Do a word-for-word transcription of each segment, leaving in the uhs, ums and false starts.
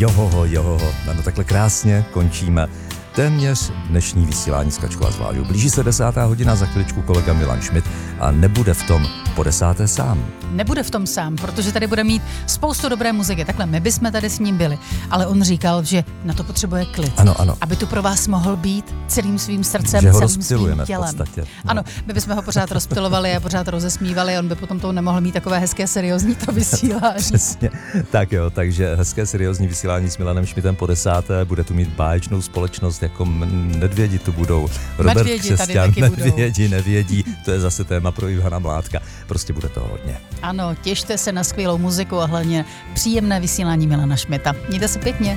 Johoho, johoho. No takhle krásně končíme téměř dnešní vysílání s Kačkou a s Vláďou. Blíží se desátá hodina, za chviličku kolega Milan Schmidt a nebude v tom po desáté sám. Nebude v tom sám, protože tady bude mít spoustu dobré muziky. Takhle, my bychom tady s ním byli, ale on říkal, že na to potřebuje klid. Ano, ano. Aby tu pro vás mohl být celým svým srdcem, že ho celým svým tělem. V podstatě. No. Ano, my bychom ho pořád rozptylovali a pořád rozesmívali, on by potom to nemohl mít takové hezké seriózní to vysílání. Přesně. Tak jo, takže hezké seriózní vysílání s Milanem Schmidtem po desáté, bude tu mít báječnou společnost, jako medvědi tu budou. Robert medvědi Křesťan, medvědi nevědí, to je zase téma pro Ivana Mládka. Prostě bude toho hodně. Ano, těšte se na skvělou muziku a hlavně příjemné vysílání Milana Schmidta. Mějte se pěkně.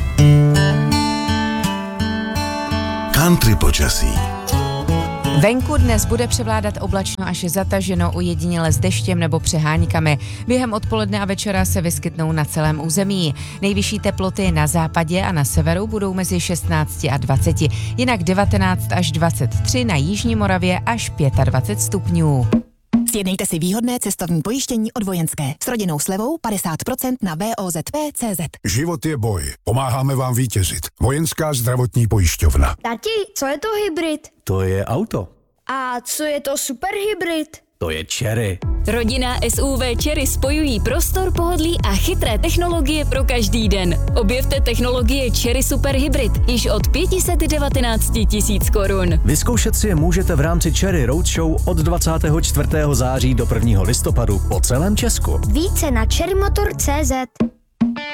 Country počasí. Venku dnes bude převládat oblačno až zataženo, ujediněle s deštěm nebo přeháňkami. Během odpoledne a večera se vyskytnou na celém území. Nejvyšší teploty na západě a na severu budou mezi šestnáct a dvacet, jinak devatenáct až dvacet tři na jižní Moravě až dvacet pět stupňů. Sjednejte si výhodné cestovní pojištění od Vojenské s rodinnou slevou padesát procent na V O Z P tečka cé zet. Život je boj. Pomáháme vám vítězit. Vojenská zdravotní pojišťovna. Tati, co je to hybrid? To je auto. A co je to superhybrid? To je Chery. Rodinná S U V Chery spojují prostor, pohodlí a chytré technologie pro každý den. Objevte technologie Chery Super Hybrid již od pět set devatenáct tisíc korun. Vyzkoušet si je můžete v rámci Chery Roadshow od dvacátého čtvrtého září do prvního listopadu po celém Česku. Více na cherrymotor tečka cé zet.